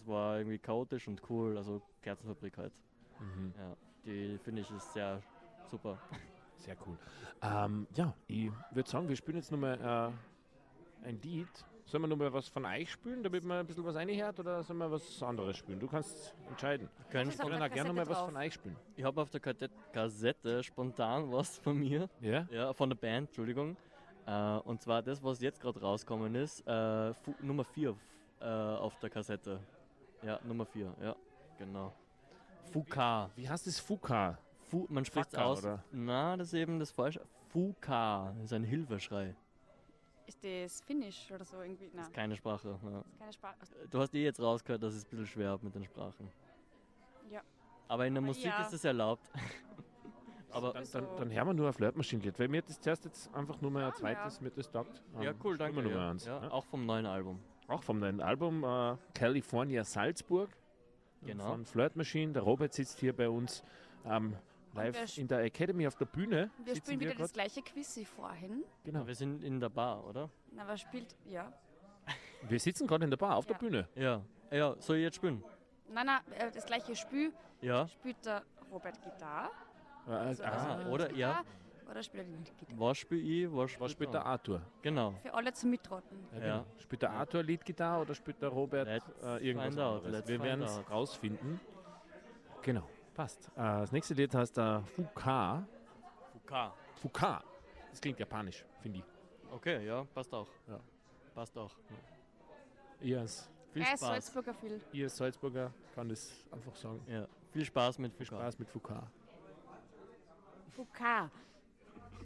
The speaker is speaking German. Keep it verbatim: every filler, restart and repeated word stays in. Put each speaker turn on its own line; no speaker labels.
Das war irgendwie chaotisch und cool, also Kerzenfabrik halt. Mhm. Ja, die finde ich ist sehr super.
Sehr cool. Ähm, ja, ich würde sagen, wir spielen jetzt nochmal äh, ein Lied. Sollen wir nochmal was von euch spielen, damit man ein bisschen was reinhört, oder sollen wir was anderes spielen? Du kannst entscheiden.
Können
Wir können auch gerne nochmal was von euch spielen.
Ich habe auf der Kassette, Kassette spontan was von mir.
Ja?
Ja, von der Band, Entschuldigung. Äh, und zwar das, was jetzt gerade rausgekommen ist, äh, Fu- Nummer vier äh, auf der Kassette. Ja, Nummer vier, ja, genau. Fuka.
Wie heißt das Fuka?
Fu, man spricht
Fuka,
aus.
oder?
Na, das ist eben das Falsche. Fuka ist ein Hilfeschrei.
Ist das Finnisch oder so irgendwie? Nein.
Das ist keine Sprache. Ja.
Das ist keine Sprache.
Du hast eh jetzt rausgehört, dass es ein bisschen schwer mit den Sprachen.
Ja.
Aber in der
Aber
Musik
ja.
ist es erlaubt. Aber
Dann, dann, dann hören wir nur ein Flirtmaschinenlied, weil mir hat das zuerst jetzt einfach nur mal ein
Ah,
zweites
ja.
mit das taugt.
ja, cool, danke.
Wir nur mal
Ja.
eins,
Ja,
ja?
auch vom neuen Album.
Auch vom neuen Album äh, California Salzburg
Genau.
von Flirt Machine. Der Robert sitzt hier bei uns ähm, live
wir sp-
in der Academy auf der Bühne.
Wir
sitzen
spielen wieder das
grad.
gleiche Quiz wie vorhin.
Genau.
Wir sind in der Bar, oder?
Na, wer spielt? Ja.
Wir sitzen gerade in der Bar auf
Ja.
der Bühne.
Ja. Ja, soll ich jetzt spielen?
Nein, nein, äh, das gleiche Spiel
Ja.
spielt der Robert Gitarre.
Äh,
Also,
ah,
Ah, oder? Ja.
Oder spielt er die Gitarre?
Was spiel ich? Was spielt
was spielt der Arthur?
Genau.
Für alle zum Mitroten.
Ja,
Ja.
genau. Spielt der Arthur Leadgitarre oder spielt der Robert
Let's
äh, irgendwas
find out,
anderes?
let's
Wir
find
werden es
out.
rausfinden. Genau, passt. Äh, das nächste Lied heißt der Fuka.
Fuka.
Fuka. Das klingt japanisch, finde ich.
Okay, ja, passt auch.
Ja.
Passt auch.
Ihr als,
Viel
Er
Spaß.
ist Salzburger viel.
ihr als Salzburger kann das einfach sagen.
Ja. Viel Spaß mit
Viel
Fuka.
Spaß mit Fuka.
Fuka.